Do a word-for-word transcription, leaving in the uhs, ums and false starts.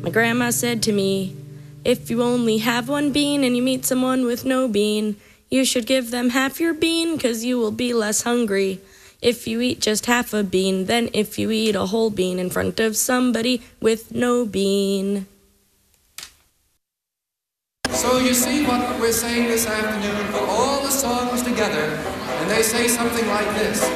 My grandma said to me, if you only have one bean and you meet someone with no bean, you should give them half your bean, 'cause you will be less hungry if you eat just half a bean than if you eat a whole bean in front of somebody with no bean. So you see what we're saying this afternoon, put all the songs together, and they say something like this.